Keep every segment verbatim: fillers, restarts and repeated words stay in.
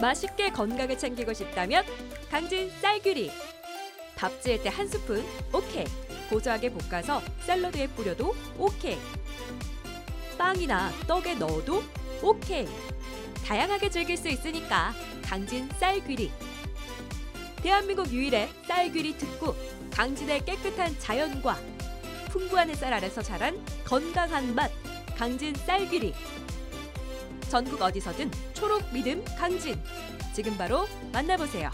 맛있게 건강을 챙기고 싶다면 강진 쌀귀리. 밥 지을 때 한 스푼 오케이. 고소하게 볶아서 샐러드에 뿌려도 오케이. 빵이나 떡에 넣어도 오케이. 다양하게 즐길 수 있으니까 강진 쌀귀리. 대한민국 유일의 쌀귀리 특구, 강진의 깨끗한 자연과 풍부한 햇살 아래서 자란 건강한 맛, 강진 쌀귀리. 전국 어디서든 초록 믿음 강진. 지금 바로 만나보세요.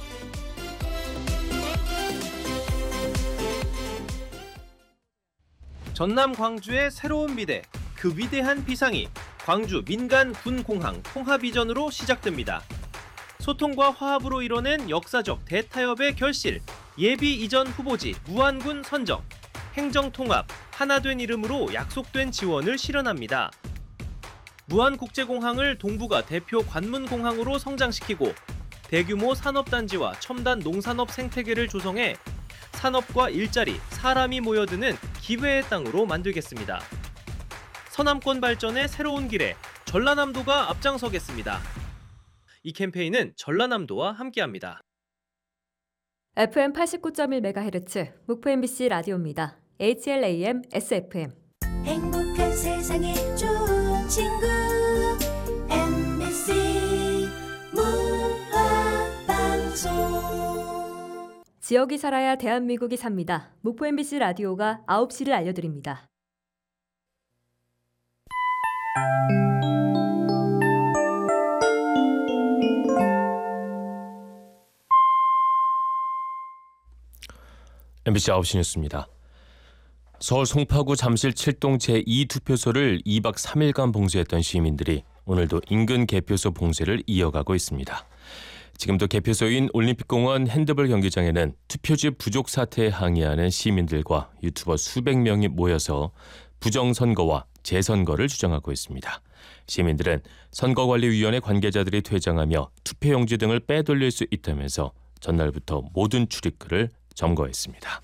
전남 광주의 새로운 미래, 그 위대한 비상이 광주 민간 군공항 통합이전으로 시작됩니다. 소통과 화합으로 이뤄낸 역사적 대타협의 결실, 예비 이전 후보지 무안군 선정, 행정통합, 하나된 이름으로 약속된 지원을 실현합니다. 무안국제공항을 동부가 대표 관문공항으로 성장시키고 대규모 산업단지와 첨단 농산업 생태계를 조성해 산업과 일자리, 사람이 모여드는 기회의 땅으로 만들겠습니다. 서남권 발전의 새로운 길에 전라남도가 앞장서겠습니다. 이 캠페인은 전라남도와 함께합니다. 에프엠 팔십구 점 일 메가헤르츠 목포 엠비씨 라디오입니다. 에이치엘에이엠 에스에프엠. 행복한 세상에 좋은 친구 엠비씨 문화방송. 지역이 살아야 대한민국이 삽니다. 목포 엠비씨 라디오가 아홉 시를 알려드립니다. 엠비씨 아홉 시 뉴스입니다. 서울 송파구 잠실 칠동 제이 투표소를 이 박 삼 일간 봉쇄했던 시민들이 오늘도 인근 개표소 봉쇄를 이어가고 있습니다. 지금도 개표소인 올림픽공원 핸드볼 경기장에는 투표지 부족 사태에 항의하는 시민들과 유튜버 수백 명이 모여서 부정선거와 재선거를 주장하고 있습니다. 시민들은 선거관리위원회 관계자들이 퇴장하며 투표용지 등을 빼돌릴 수 있다면서 전날부터 모든 출입구를 점거했습니다.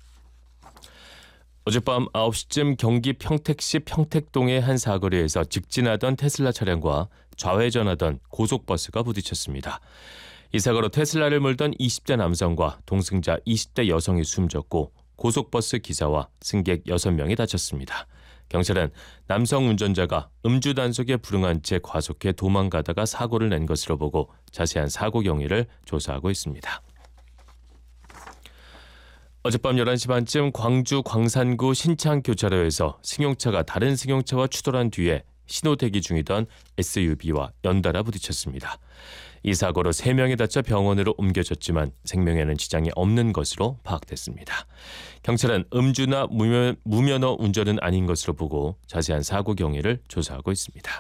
어젯밤 아홉 시쯤 경기 평택시 평택동의 한 사거리에서 직진하던 테슬라 차량과 좌회전하던 고속버스가 부딪혔습니다. 이 사고로 테슬라를 몰던 이십 대 남성과 동승자 이십 대 여성이 숨졌고 고속버스 기사와 승객 여섯 명이 다쳤습니다. 경찰은 남성 운전자가 음주 단속에 불응한 채 과속해 도망가다가 사고를 낸 것으로 보고 자세한 사고 경위를 조사하고 있습니다. 어젯밤 열한 시 반쯤 광주 광산구 신창교차로에서 승용차가 다른 승용차와 추돌한 뒤에 신호 대기 중이던 에스유브이와 연달아 부딪혔습니다. 이 사고로 세 명이 다쳐 병원으로 옮겨졌지만 생명에는 지장이 없는 것으로 파악됐습니다. 경찰은 음주나 무면, 무면허 운전은 아닌 것으로 보고 자세한 사고 경위를 조사하고 있습니다.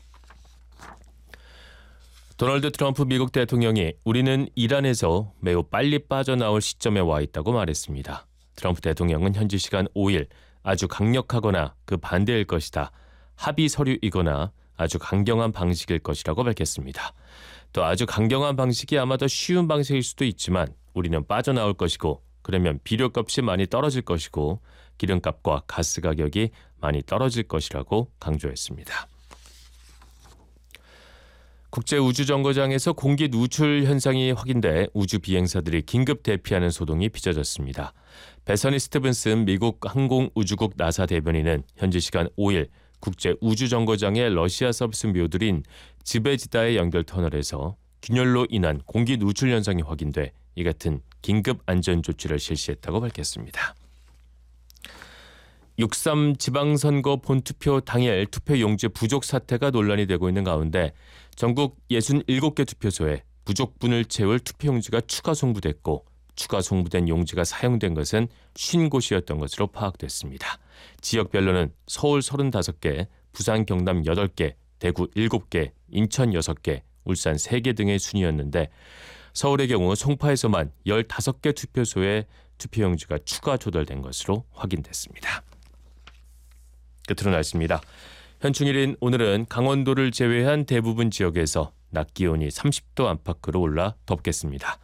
도널드 트럼프 미국 대통령이 우리는 이란에서 매우 빨리 빠져나올 시점에 와 있다고 말했습니다. 트럼프 대통령은 현지 시간 오 일 아주 강력하거나 그 반대일 것이다. 합의 서류이거나 아주 강경한 방식일 것이라고 밝혔습니다. 또 아주 강경한 방식이 아마 더 쉬운 방식일 수도 있지만 우리는 빠져나올 것이고 그러면 비료값이 많이 떨어질 것이고 기름값과 가스 가격이 많이 떨어질 것이라고 강조했습니다. 국제우주정거장에서 공기 누출 현상이 확인돼 우주 비행사들이 긴급 대피하는 소동이 빚어졌습니다. 베서니 스티븐슨 미국 항공우주국 나사 대변인은 현지 시간 오 일 국제우주정거장의 러시아 서비스 묘들인 지베지다의 연결 터널에서 균열로 인한 공기 누출 현상이 확인돼 이 같은 긴급 안전 조치를 실시했다고 밝혔습니다. 육삼 지방선거 본투표 당일 투표용지 부족 사태가 논란이 되고 있는 가운데 전국 육십칠 개 투표소에 부족분을 채울 투표용지가 추가 송부됐고 추가 송부된 용지가 사용된 것은 오십 곳이었던 것으로 파악됐습니다. 지역별로는 서울 서른다섯 개, 부산 경남 여덟 개, 대구 일곱 개, 인천 여섯 개, 울산 세 개 등의 순이었는데 서울의 경우 송파에서만 열다섯 개 투표소에 투표용지가 추가 조달된 것으로 확인됐습니다. 끝으로 날씨입니다. 현충일인 오늘은 강원도를 제외한 대부분 지역에서 낮 기온이 삼십 도 안팎으로 올라 덥겠습니다.